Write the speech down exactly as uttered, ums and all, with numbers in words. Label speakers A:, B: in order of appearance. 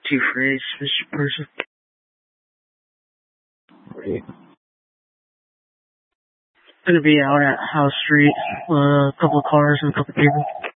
A: Two frays, Mister Person.
B: Great.
A: Gonna be out at House Street, uh, a couple of cars and a couple of people.